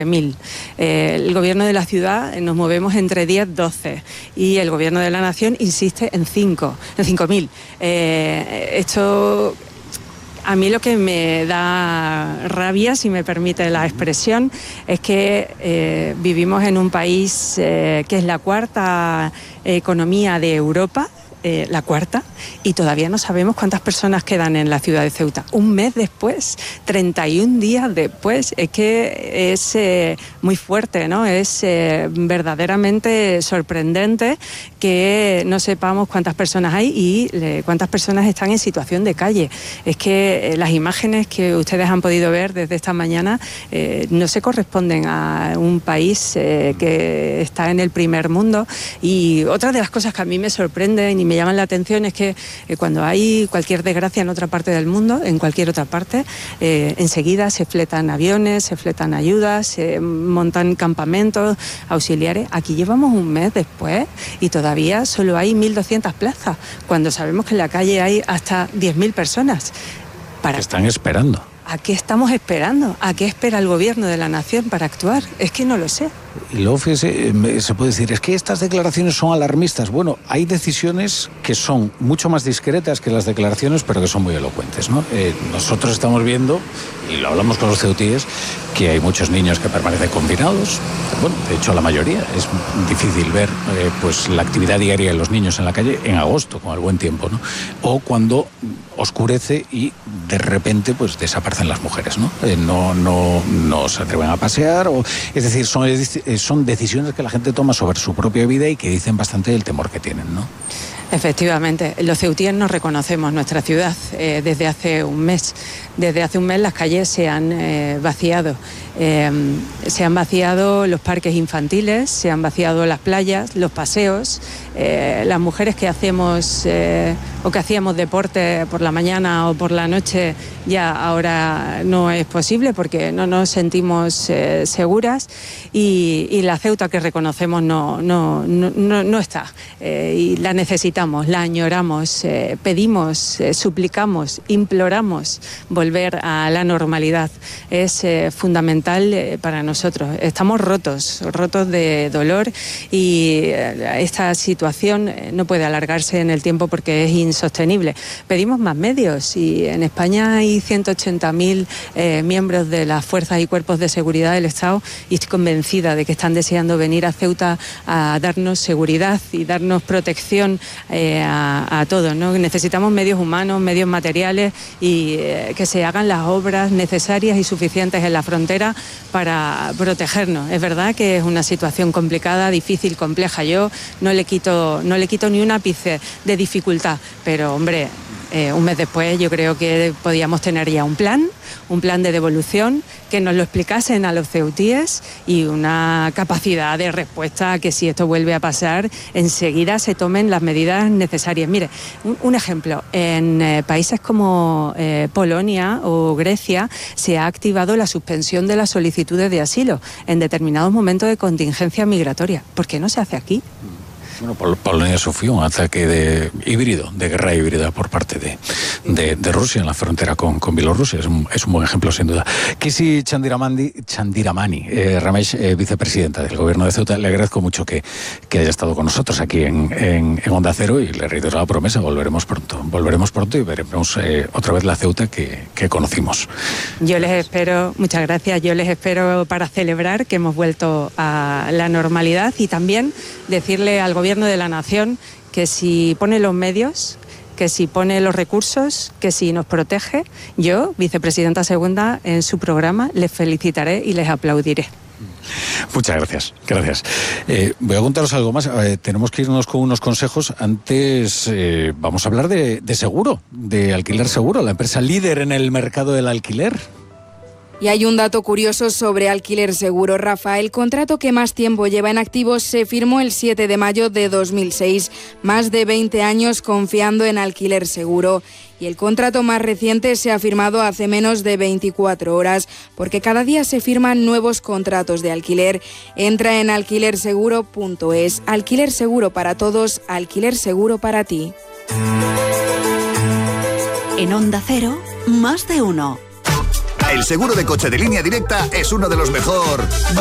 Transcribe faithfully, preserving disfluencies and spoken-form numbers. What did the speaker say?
mil. Eh, el gobierno de la ciudad nos movemos entre diez, doce y el gobierno de la nación insiste en cinco, en cinco mil. Eh, esto... A mí lo que me da rabia, si me permite la expresión, es que eh, vivimos en un país eh, que es la cuarta economía de Europa, eh, la cuarta, y todavía no sabemos cuántas personas quedan en la ciudad de Ceuta. Un mes después, treinta y un días después, es que es eh, muy fuerte, ¿no? Es eh, verdaderamente sorprendente que no sepamos cuántas personas hay y eh, cuántas personas están en situación de calle. Es que eh, las imágenes que ustedes han podido ver desde esta mañana eh, no se corresponden a un país eh, que está en el primer mundo. Y otra de las cosas que a mí me sorprenden y me llaman la atención es que eh, cuando hay cualquier desgracia en otra parte del mundo, en cualquier otra parte, eh, enseguida se fletan aviones, se fletan ayudas, se montan campamentos auxiliares. Aquí llevamos un mes después y todavía solo hay mil doscientas plazas, cuando sabemos que en la calle hay hasta diez mil personas. Para... ¿Qué están esperando? ¿A qué estamos esperando? ¿A qué espera el gobierno de la nación para actuar? Es que no lo sé. Y luego, fíjese, se puede decir, es que estas declaraciones son alarmistas. Bueno, hay decisiones que son mucho más discretas que las declaraciones, pero que son muy elocuentes, ¿no? Eh, nosotros estamos viendo, y lo hablamos con los ceutíes, que hay muchos niños que permanecen confinados. Bueno, de hecho, la mayoría. Es difícil ver eh, pues la actividad diaria de los niños en la calle en agosto, con el buen tiempo, ¿no? O cuando oscurece y de repente pues desaparecen las mujeres, ¿no? Eh, no, no, no se atreven a pasear, o, es decir, son, son decisiones que la gente toma sobre su propia vida y que dicen bastante del temor que tienen, ¿no? Efectivamente, los ceutíes nos reconocemos nuestra ciudad eh, desde hace un mes. Desde hace un mes las calles se han eh, vaciado. Eh, se han vaciado los parques infantiles, se han vaciado las playas, los paseos. Eh, las mujeres que hacemos eh, o que hacíamos deporte por la mañana o por la noche ya ahora no es posible porque no nos sentimos eh, seguras y, y la Ceuta que reconocemos no, no, no, no, no está eh, y la necesitamos, la añoramos, eh, pedimos, eh, suplicamos, imploramos volver a la normalidad. Es eh, fundamental eh, para nosotros. Estamos rotos, rotos de dolor y eh, esta situación no puede alargarse en el tiempo porque es insostenible. Pedimos más medios y en España hay ciento ochenta mil eh, miembros de las fuerzas y cuerpos de seguridad del Estado y estoy convencida de que están deseando venir a Ceuta a darnos seguridad y darnos protección eh, a, a todos, ¿no? Necesitamos medios humanos, medios materiales y eh, que se hagan las obras necesarias y suficientes en la frontera para protegernos. Es verdad que es una situación complicada, difícil, compleja. Yo no le quito no le quito ni un ápice de dificultad, pero hombre, eh, un mes después yo creo que podíamos tener ya un plan, un plan de devolución, que nos lo explicasen a los ceutíes y una capacidad de respuesta a que si esto vuelve a pasar, enseguida se tomen las medidas necesarias. Mire, un, un ejemplo, en eh, países como eh, Polonia o Grecia se ha activado la suspensión de las solicitudes de asilo en determinados momentos de contingencia migratoria. ¿Por qué no se hace aquí? Bueno, Polonia sufrió un ataque de híbrido, de guerra híbrida por parte de, de, de Rusia en la frontera con, con Bielorrusia. Es un, es un buen ejemplo, sin duda. Kisi Chandiramani, Chandiramani eh, Ramesh, eh, vicepresidenta del Gobierno de Ceuta, le agradezco mucho que, que haya estado con nosotros aquí en, en, en Onda Cero y le reitero la promesa, volveremos pronto. Volveremos pronto y veremos eh, otra vez la Ceuta que, que conocimos. Yo les espero, muchas gracias, yo les espero para celebrar que hemos vuelto a la normalidad y también decirle al Gobierno de la Nación que si pone los medios, que si pone los recursos, que si nos protege, yo, vicepresidenta segunda, en su programa les felicitaré y les aplaudiré. Muchas gracias, gracias. Eh, voy a contaros algo más. Eh, tenemos que irnos con unos consejos. Antes eh, vamos a hablar de, de seguro, de Alquiler Seguro, la empresa líder en el mercado del alquiler. Y hay un dato curioso sobre Alquiler Seguro, Rafa. El contrato que más tiempo lleva en activo se firmó el siete de mayo de dos mil seis. Más de veinte años confiando en Alquiler Seguro. Y el contrato más reciente se ha firmado hace menos de veinticuatro horas, porque cada día se firman nuevos contratos de alquiler. Entra en alquiler seguro punto es. Alquiler Seguro para todos, Alquiler Seguro para ti. En Onda Cero, más de uno. El seguro de coche de Línea Directa es uno de los mejor